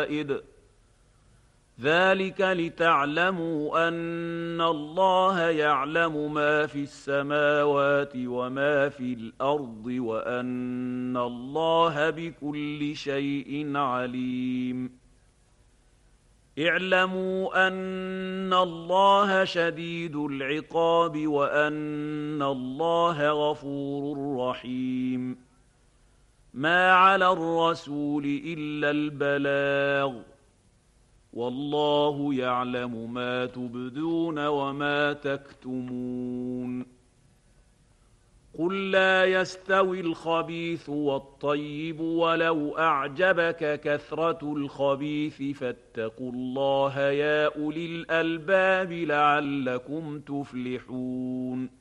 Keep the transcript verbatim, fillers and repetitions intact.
الشدائد ذلك لتعلموا أن الله يعلم ما في السماوات وما في الأرض وأن الله بكل شيء عليم اعلموا أن الله شديد العقاب وأن الله غفور رحيم ما على الرسول إلا البلاغ والله يعلم ما تبدون وما تكتمون قل لا يستوي الخبيث والطيب ولو أعجبك كثرة الخبيث فاتقوا الله يا أولي الألباب لعلكم تفلحون